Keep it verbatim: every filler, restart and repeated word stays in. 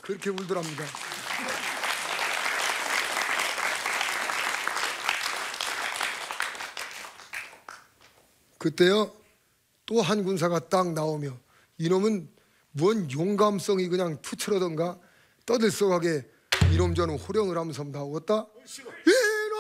그렇게 울더랍니다. 그때요 또 한 군사가 딱 나오며 이놈은 뭔 용감성이 그냥 투철하던가 떠들썩하게 이놈 저놈 호령을 하면서 나오겠다.